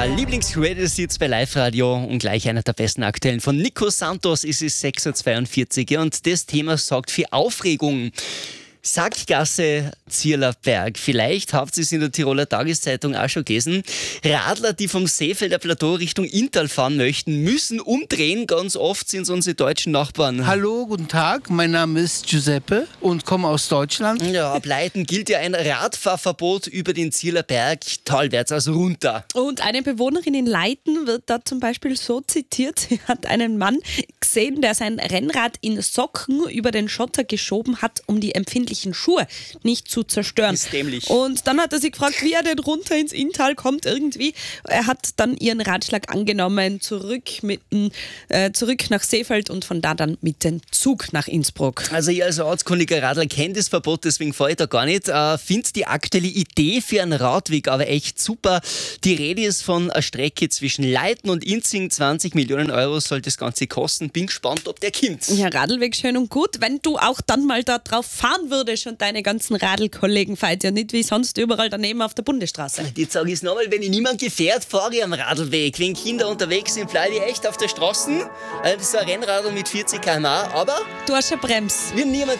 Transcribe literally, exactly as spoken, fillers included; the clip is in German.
Lieblings-Greatest jetzt bei Live-Radio und gleich einer der besten aktuellen von Nico Santos. Es ist sechs Uhr zweiundvierzig und das Thema sorgt für Aufregung. Sackgasse Zierlerberg. Vielleicht habt ihr es in der Tiroler Tageszeitung auch schon gelesen. Radler, die vom Seefelder Plateau Richtung Inntal fahren möchten, müssen umdrehen. Ganz oft sind es unsere deutschen Nachbarn. Hallo, guten Tag. Mein Name ist Giuseppe und komme aus Deutschland. Ja, ab Leiten gilt ja ein Radfahrverbot über den Zierlerberg talwärts, also runter. Und eine Bewohnerin in Leiten wird da zum Beispiel so zitiert. Sie hat einen Mann gesehen, der sein Rennrad in Socken über den Schotter geschoben hat, um die empfindlichen Schuhe nicht zu zerstören. Ist dämlich. Und dann hat er sie gefragt, wie er denn runter ins Inntal kommt irgendwie. Er hat dann ihren Ratschlag angenommen, zurück, mit, äh, zurück nach Seefeld und von da dann mit dem Zug nach Innsbruck. Also ich als ortskundiger Radler kenne das Verbot, deswegen fahre ich da gar nicht. Äh, Finde die aktuelle Idee für einen Radweg aber echt super. Die Rede ist von einer Strecke zwischen Leiten und Inzing. zwanzig Millionen Euro soll das Ganze kosten. Bin gespannt, ob der kommt. Ja, Radlweg schön und gut. Wenn du auch dann mal da drauf fahren würdest und deine ganzen Radlkollegen fahrt ja nicht wie sonst überall daneben auf der Bundesstraße. Jetzt sage ich es nochmal, wenn ich niemand gefährt, fahre ich am Radlweg. Wenn Kinder unterwegs sind, bleibe ich echt auf der Straße. Also so ein Rennradl mit vierzig Kilometer pro Stunde, aber Du hast eine Bremse. wir haben niemand